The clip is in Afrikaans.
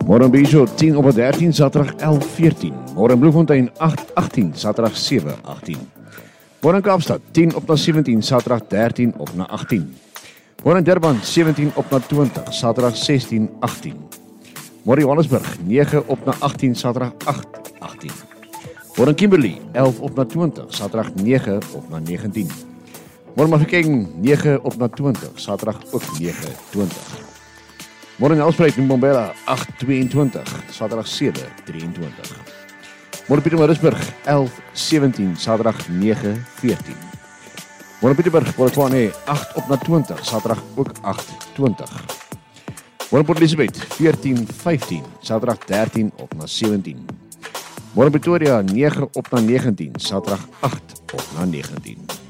Môre Bijou 10 op 13, Saterdag 11:14. Môre Bloemfontein 8:18, Saterdag 7:18. Môre Kaapstad 10 op na 17, Saterdag 13 op na 18. Môre Durban 17 op na 20, Saterdag 16:18. Môre Johannesburg 9 op na 18, Saterdag 8:18. Môre Kimberley 11 op na 20, Saterdag 9 op na 19. Môre Mafeking 9 op na 20, Saterdag ook 9:20. Môre Nelspruit en Mbombela 8:22, Saterdag 7:23. Môre Pietermaritzburg 11:17, Saterdag 9:14. Môre Pieterburg, Polokwane 8 op na 20, Saterdag ook 8:20. Môre Port Elizabeth 14:15, Saterdag 13 op na 17. Môre Pretoria 9 op na 19, Saterdag 8 op na 19.